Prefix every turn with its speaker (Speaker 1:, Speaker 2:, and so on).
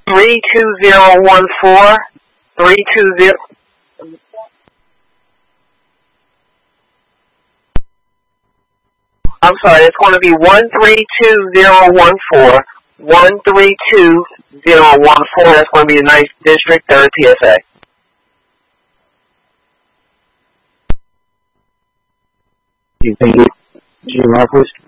Speaker 1: 32014. 320. I'm sorry, it's going to be 132014. 132014. That's going to be the 9th District, 3rd PSA.
Speaker 2: Thank you. Jim Marquis.